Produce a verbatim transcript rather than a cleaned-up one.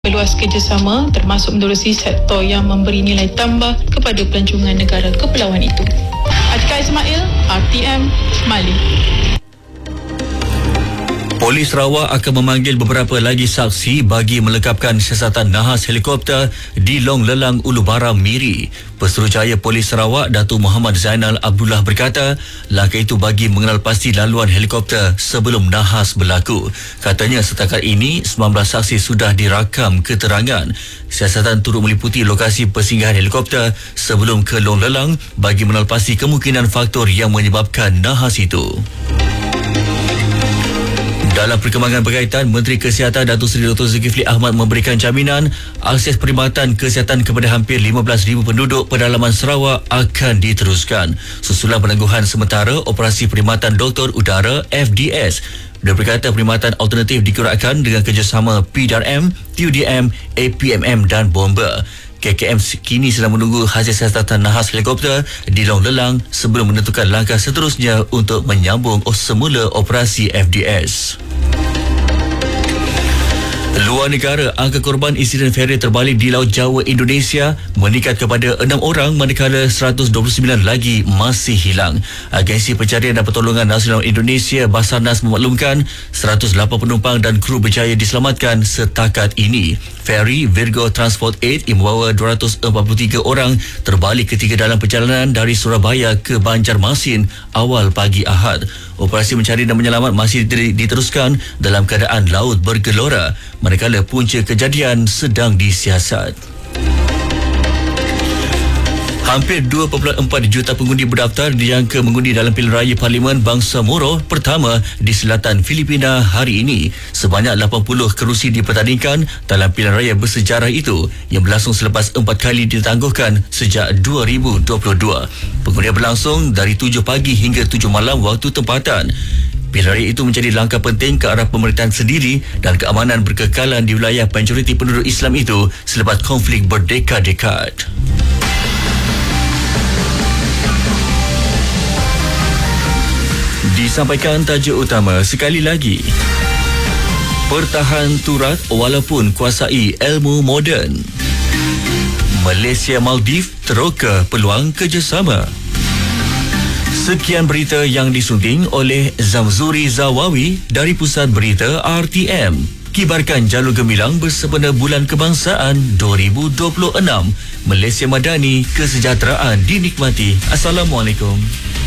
Meluas kerjasama termasuk menerusi sektor yang memberi nilai tambah kepada pelancongan negara kepulauan itu. Atika Ismail, R T M, Mali. Polis Sarawak akan memanggil beberapa lagi saksi bagi melengkapkan siasatan nahas helikopter di Long Lelang Ulu Bara Miri. Pesuruhjaya Polis Sarawak Datuk Muhammad Zainal Abdullah berkata, langkah itu bagi mengenal pasti laluan helikopter sebelum nahas berlaku. Katanya setakat ini sembilan belas saksi sudah dirakam keterangan. Siasatan turut meliputi lokasi persinggahan helikopter sebelum ke Long Lelang bagi mengenal pasti kemungkinan faktor yang menyebabkan nahas itu. Dalam perkembangan berkaitan, Menteri Kesihatan Datuk Seri Doktor Zulkifli Ahmad memberikan jaminan akses perkhidmatan kesihatan kepada hampir lima belas ribu penduduk pedalaman Sarawak akan diteruskan susulan penangguhan sementara operasi perkhidmatan doktor udara F D S. Dia berkata perkhidmatan alternatif dikuratkan dengan kerjasama P D R M, T U D M, A P M M dan Bomba. K K M kini sedang menunggu hasil siasatan nahas helikopter di Long Lelang sebelum menentukan langkah seterusnya untuk menyambung semula operasi F D S. Luar negara, angka korban insiden feri terbalik di Laut Jawa Indonesia meningkat kepada enam orang manakala seratus dua puluh sembilan lagi masih hilang. Agensi Pencarian dan Pertolongan Nasional Indonesia Basarnas memaklumkan seratus lapan penumpang dan kru berjaya diselamatkan setakat ini. Feri Virgo Transport lapan yang membawa dua ratus empat puluh tiga orang terbalik ketika dalam perjalanan dari Surabaya ke Banjarmasin awal pagi Ahad. Operasi mencari dan menyelamat masih diteruskan dalam keadaan laut bergelora manakala punca kejadian sedang disiasat. Hampir dua perpuluhan empat juta pengundi berdaftar dijangka mengundi dalam pilihan raya Parlimen Bangsa Moro pertama di selatan Filipina hari ini. Sebanyak lapan puluh kerusi dipertandingkan dalam pilihan raya bersejarah itu yang berlangsung selepas empat kali ditangguhkan sejak dua ribu dua puluh dua. Pengundian berlangsung dari tujuh pagi hingga tujuh malam waktu tempatan. Pilihan raya itu menjadi langkah penting ke arah pemerintahan sendiri dan keamanan berkekalan di wilayah majoriti penduduk Islam itu selepas konflik berdekad-dekad. Disampaikan tajuk utama sekali lagi. Pertahan turat walaupun kuasai ilmu moden. Malaysia Maldives teroka peluang kerjasama. Sekian berita yang disunting oleh Zamzuri Zawawi dari Pusat Berita R T M. Kibarkan jalur gemilang bersempena Bulan Kebangsaan dua ribu dua puluh enam. Malaysia Madani, kesejahteraan dinikmati. Assalamualaikum.